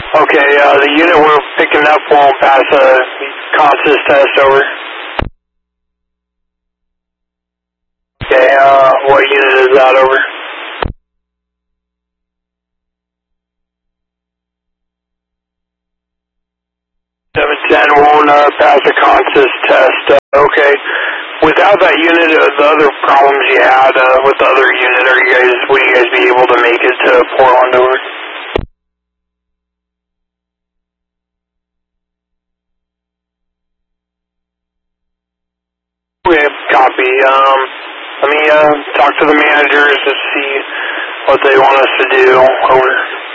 Okay, the unit we're picking up won't pass a consist test, over. Okay, what unit is that, over? Won't pass a consist test. Okay. Without that unit, the other problems you had with the other unit, would you guys be able to make it to Portland, over? Okay, copy. Let me talk to the managers to see what they want us to do, over.